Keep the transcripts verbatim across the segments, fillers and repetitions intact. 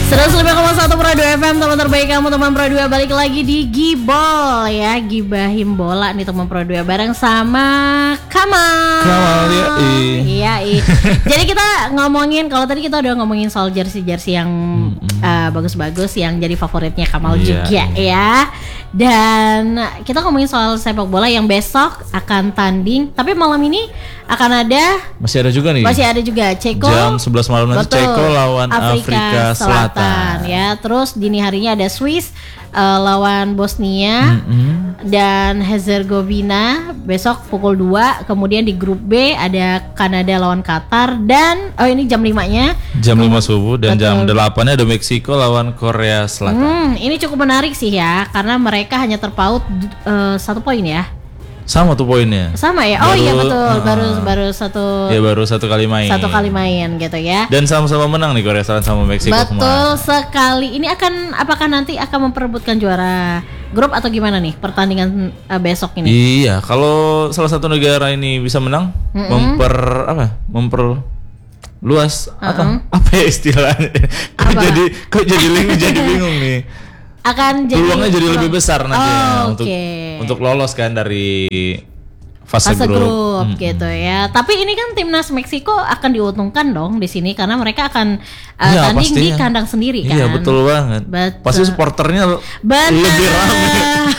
seratus lima koma satu Pro dua F M, teman terbaik kamu, teman Pro dua, balik lagi di Gibol ya, gibahin bola nih teman Pro dua bareng sama Kamal. Kamal ya. Iya, iya. Jadi kita ngomongin, kalau tadi kita udah ngomongin soal jersey-jersey yang mm-hmm. uh, bagus-bagus yang jadi favoritnya Kamal yeah. juga ya. Dan kita ngomongin soal sepak bola yang besok akan tanding, tapi malam ini akan ada, masih ada juga nih. Masih ada juga Ceko jam sebelas malam nanti. Betul. Ceko lawan Afrika, Afrika Selatan. Selatan ya. Terus dini harinya ada Swiss uh, lawan Bosnia mm-hmm. dan Herzegovina besok pukul dua. Kemudian di grup B ada Kanada lawan Qatar, dan oh ini jam lima-nya jam lima subuh, dan betul. Jam delapan-nya ada Meksiko lawan Korea Selatan. Hmm, ini cukup menarik sih ya, karena mereka hanya terpaut uh, satu poin ya. Sama tuh poinnya. Sama ya. Oh baru, iya betul. Uh, baru baru satu. Ya baru satu kali main. Satu kali main gitu ya. Dan sama-sama menang nih Korea Selatan sama Meksiko. Betul kemarin. sekali. Ini akan, apakah nanti akan memperebutkan juara grup atau gimana nih pertandingan uh, besok ini? Iya, kalau salah satu negara ini bisa menang, mm-hmm. memper apa? Memper luas uh-uh. atau apa ya istilahnya? Kok jadi kok jadi bingung jadi bingung nih. Akan jadi peluangnya jadi lebih besar nantinya oh, untuk okay. untuk lolos kan dari fase, fase grup, grup hmm. gitu ya. Tapi ini kan timnas Meksiko akan diuntungkan dong di sini karena mereka akan uh, ya, tanding pastinya. di kandang sendiri kan. Iya betul banget. Betul. Pasti supporternya Bener. lebih ramai.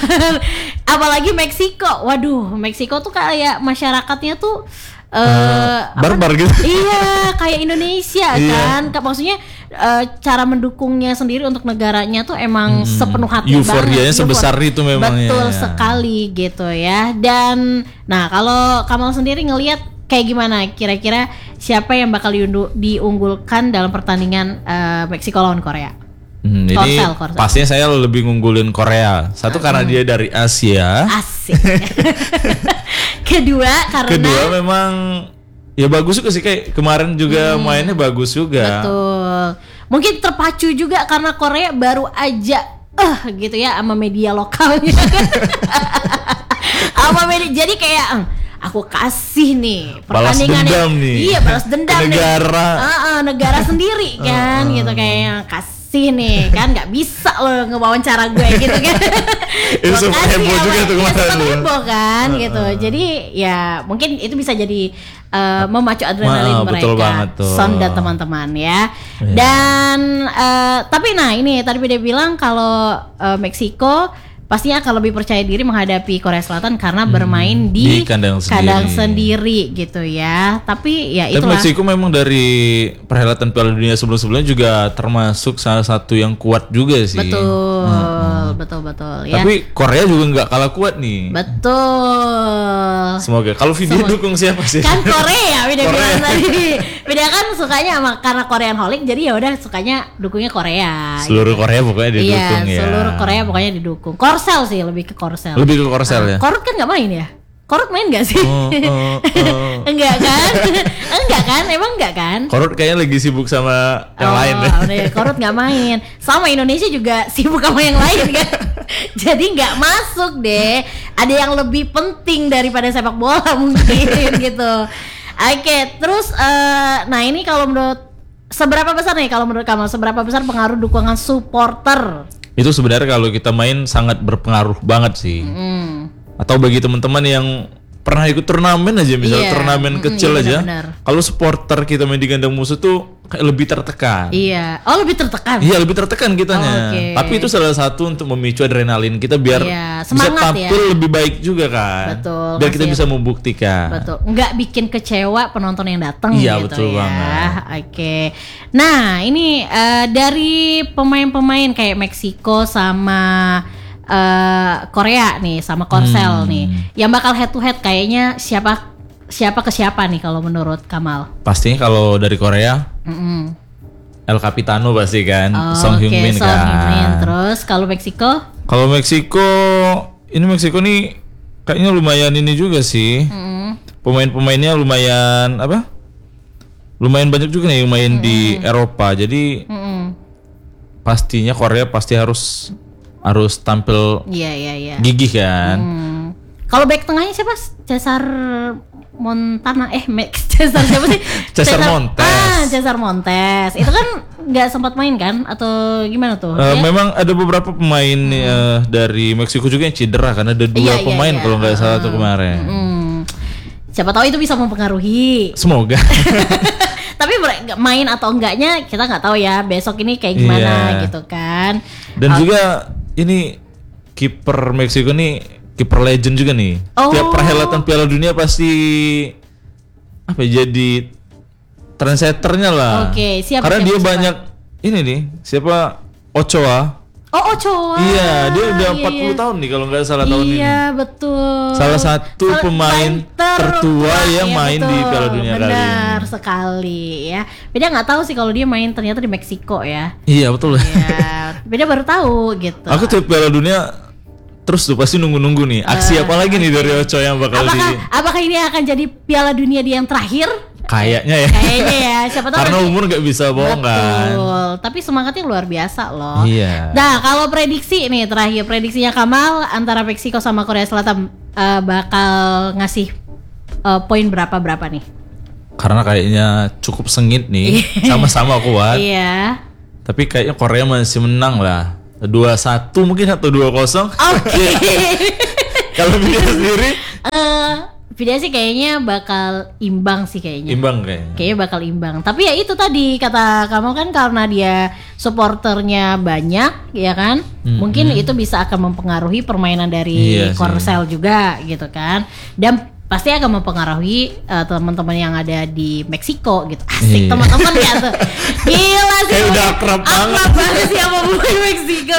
Apalagi Meksiko. Waduh, Meksiko tuh kayak masyarakatnya tuh Uh, uh, barbar gitu. Iya, kayak Indonesia kan. Iya. Maksudnya uh, cara mendukungnya sendiri untuk negaranya tuh emang hmm. sepenuh hati banget. Euforianya sebesar itu memang. Betul ya. sekali gitu ya. Dan nah kalau Kamal sendiri ngelihat kayak gimana kira-kira siapa yang bakal diundu- diunggulkan dalam pertandingan uh, Meksiko lawan Korea? Hmm, korsel, ini korsel. pastinya saya lebih ngunggulin Korea. Satu uh-huh. karena dia dari Asia. Asik. Kedua karena Kedua memang ya bagus juga sih, kayak kemarin juga hmm, mainnya bagus juga. Betul. Mungkin terpacu juga karena Korea baru aja eh uh, gitu ya sama media lokalnya. Sama media, jadi kayak uh, aku kasih nih pertandingan balas dendam nih. Iya, balas dendam negara. nih. Uh, uh, negara sendiri kan uh, uh. gitu kayak kasih sih nih kan, nggak bisa lo ngewawancara gue gitu kan. Itu sempat heboh juga tuh kemarin. Sempat heboh kan uh, uh. gitu. Jadi ya mungkin itu bisa jadi uh, memacu adrenalin Ma, mereka, Son dan teman-teman ya. Yeah. Dan uh, tapi nah ini tadi dia bilang kalau uh, Meksiko pastinya akan lebih percaya diri menghadapi Korea Selatan karena hmm, bermain di, di kandang, kandang sendiri. sendiri gitu ya. Tapi ya Tapi itulah. Meksiko memang dari perhelatan Piala Dunia sebelum-sebelumnya juga termasuk salah satu yang kuat juga sih. Betul, hmm. betul betul. Ya. Tapi Korea juga nggak kalah kuat nih. Betul. Semoga. Kalau video Semoga. dukung siapa sih? Kan Korea, beda bilang tadi. Beda kan sukanya sama karena Korean holic, jadi ya udah sukanya dukungnya Korea. Seluruh gitu. Korea pokoknya didukung iya, ya. Seluruh Korea pokoknya didukung. Korsel sih, lebih ke Korsel. Lebih ke Korsel nah, ya. Korut kan nggak main ya? Korut main nggak sih? Oh, oh, oh. Enggak kan? Enggak kan? Emang enggak kan? Korut kayaknya lagi sibuk sama yang oh, lain deh. Korut nggak main. Sama Indonesia juga sibuk sama yang lain kan? Jadi nggak masuk deh. Ada yang lebih penting daripada sepak bola mungkin gitu. Oke, okay, terus uh, nah ini kalau menurut seberapa besar nih kalau menurut kamu seberapa besar pengaruh dukungan supporter? Itu sebenarnya kalau kita main sangat berpengaruh banget sih. Mm. Atau bagi teman-teman yang pernah ikut turnamen aja, misalnya yeah. turnamen mm-hmm, kecil iya, aja. Kalau supporter kita main di kandang musuh tuh kayak lebih tertekan. Iya. Oh, lebih tertekan. Iya, lebih tertekan kitanya. Oh, okay. Tapi itu salah satu untuk memicu adrenalin kita biar yeah. bisa tampil ya. lebih baik juga kan. Betul. Biar kita bisa membuktikan. Betul. Nggak bikin kecewa penonton yang datang iya, gitu betul ya. banget. Oke. Okay. Nah, ini uh, dari pemain-pemain kayak Meksiko sama Uh, Korea nih sama Korsel hmm. nih yang bakal head to head kayaknya siapa siapa ke siapa nih kalau menurut Kamal? Pastinya kalau dari Korea mm-hmm. El Capitano pasti kan, oh, Song Hyun Min okay. kan. Heung-min. Terus kalau Meksiko? Kalau Meksiko ini Meksiko nih kayaknya lumayan ini juga sih. Mm-hmm. Pemain-pemainnya lumayan apa? Lumayan banyak juga nih yang main mm-hmm. di Eropa. Jadi mm-hmm. pastinya Korea pasti harus harus tampil yeah, yeah, yeah. gigih kan. Hmm. Kalau back tengahnya siapa? Cesar Montana eh Max Cesar siapa sih? Cesar Montes. Ah, Cesar Montes. Itu kan nggak sempat main kan atau gimana tuh? Uh, ya? Memang ada beberapa pemain hmm. uh, dari Meksiko juga yang cedera karena ada dua iya, pemain iya, iya. kalau nggak salah tuh kemarin. Hmm. Siapa tahu itu bisa mempengaruhi. Semoga. Tapi main atau enggaknya kita nggak tahu ya. Besok ini kayak gimana iya. gitu kan. Dan oh. juga ini kiper Meksiko nih kiper legend juga nih. Oh. Tiap perhelatan Piala Dunia pasti apa ya, jadi trendsetternya lah. Oke, okay, siapa? Karena siapa, dia siapa? banyak ini nih, siapa Ochoa. Oh, Ochoa. Iya, dia udah iya, empat puluh iya. tahun nih kalau nggak salah tahun iya, ini. Iya, betul. Salah satu Salah pemain ter- tertua yang iya, main betul. di Piala Dunia Benar kali ini. Benar sekali ya. Beda nggak tahu sih kalau dia main ternyata di Meksiko ya. Iya, betul. Iya, beda baru tahu gitu. Aku tuh Piala Dunia terus tuh pasti nunggu-nunggu nih. Aksi uh, apa lagi nih dari Ochoa yang bakal apakah, di apakah ini akan jadi Piala Dunia dia yang terakhir? Kayaknya ya. Kayaknya ya. Siapa tahu karena nanti, umur nggak bisa bohong kan. Betul. Tapi semangatnya luar biasa loh. Iya. Nah, kalau prediksi nih terakhir prediksinya Kamal antara Meksiko sama Korea Selatan uh, bakal ngasih uh, poin berapa berapa nih? Karena kayaknya cukup sengit nih, sama-sama kuat. Iya. Tapi kayaknya Korea masih menang lah. dua satu mungkin atau dua kosong. Oke. Kalau dia sendiri eh Video sih kayaknya bakal imbang sih kayaknya. Imbang kayaknya. Kayaknya bakal imbang. Tapi ya itu tadi kata kamu kan karena dia supporternya banyak, ya kan? Mm-hmm. Mungkin itu bisa akan mempengaruhi permainan dari iya Korsel juga gitu kan. Dan pasti akan mempengaruhi uh, teman-teman yang ada di Meksiko gitu. Asik iya. Teman-teman ya tuh. Gila sih. Kayak udah akrab banget. Akrab banget sih sama pemain Meksiko.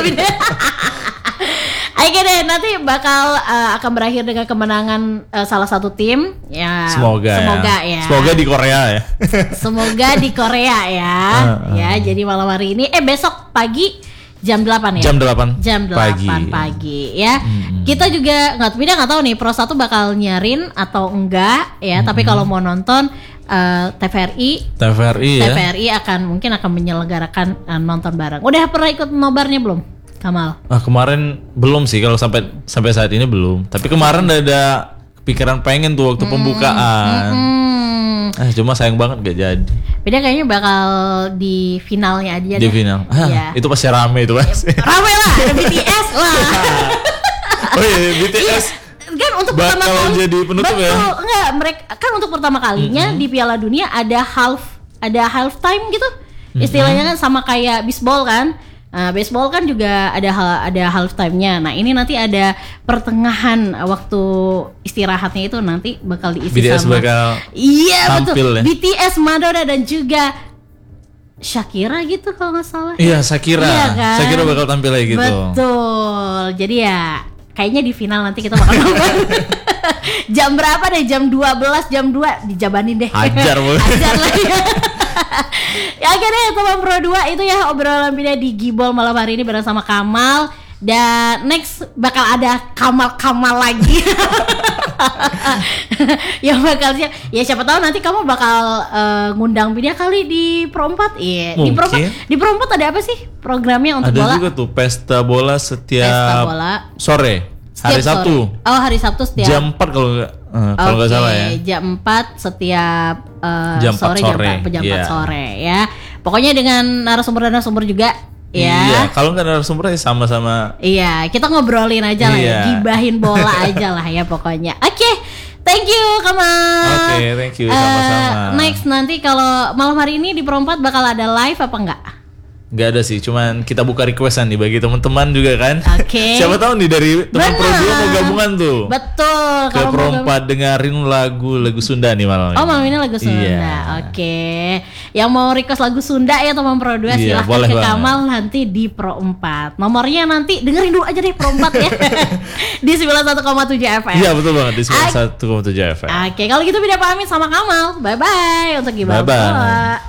Oke deh, nanti bakal uh, akan berakhir dengan kemenangan uh, salah satu tim ya. Semoga, semoga ya. ya. Semoga di Korea ya. Semoga di Korea ya. uh, uh. Ya, jadi malam hari ini eh besok pagi jam delapan ya. Jam delapan. Jam delapan pagi, pagi ya. Hmm. Kita juga nggak beda nggak tahu nih Pro satu bakal nyarin atau enggak ya, hmm. tapi kalau mau nonton uh, T V R I T V R I T V ya. R I akan mungkin akan menyelenggarakan uh, nonton bareng. Udah pernah ikut nobarnya belum? Kamal. Ah, kemarin belum sih kalau sampai sampai saat ini belum. Tapi kemarin udah ada kepikiran pengen tuh waktu hmm, pembukaan. Hmm. Ah, cuma sayang banget gak jadi. Beda kayaknya bakal di finalnya aja di deh. Di final. Ah, ya. Itu pasti rame itu pasti. Rame lah, ada B T S lah. Oh iya, B T S. Kan untuk bakal pertama kali jadi penutup betul, ya. Enggak, mereka kan untuk pertama kalinya mm-hmm. di Piala Dunia ada half ada half time gitu. Istilahnya mm-hmm. kan sama kayak bisbol kan. Uh, baseball kan juga ada hal, ada half time-nya. Nah, ini nanti ada pertengahan waktu istirahatnya itu nanti bakal diisi B T S sama bakal iya betul. Ya? B T S, Madonna dan juga Shakira gitu kalau nggak salah. Iya, Shakira. Iya kan? Shakira bakal tampil lagi gitu. Betul. Jadi ya kayaknya di final nanti kita bakal nonton. Jam berapa deh? Jam dua belas, jam dua dijabanin deh. Hajar boleh. Hajar lagi. Ya oke deh teman Pro dua itu ya obrolan pindah di Gibol malam hari ini bersama Kamal. Dan next bakal ada Kamal-Kamal lagi. Yang bakal siap. Ya siapa tahu nanti kamu bakal uh, ngundang pindah kali di Pro empat. Iya, di Pro empat. Di Pro empat ada apa sih programnya untuk ada bola? Ada juga tuh pesta bola setiap pesta bola. sore. Setiap hari Sabtu. Sore. Oh, hari Sabtu setiap jam empat kalau enggak uh, kalau enggak okay, salah ya. Jam empat setiap uh, jam sore, empat sore jam, jam yeah. empat sore ya. Pokoknya dengan narasumber narasumber juga ya. Iya, kalau enggak narasumber sama-sama. Iya, kita ngobrolin aja lah iya. ya, gibahin bola aja lah ya pokoknya. Oke. Okay. Thank you Kamal. Oke, okay, thank you sama-sama. Uh, next nanti kalau malam hari ini di Pro empat bakal ada live apa enggak? Gak ada sih, cuman kita buka requestan nih bagi teman-teman juga kan. Oke. Okay. Siapa tahu nih dari teman Pro dua mau gabungan tuh. Betul. Ke Pro empat dengerin lagu lagu Sunda nih malam ini. Oh malam ini lagu Sunda. Iya. Oke. Okay. Yang mau request lagu Sunda ya teman Pro dua iya, silahkan ke banget. Kamal nanti di Pro empat. Nomornya nanti dengerin dulu aja deh Pro empat ya. Di sembilan puluh satu koma tujuh F M. Iya betul banget di sembilan puluh satu koma tujuh F M. Oke, okay, kalau gitu beda pamit sama Kamal. Bye bye untuk Gibal. Bye bye.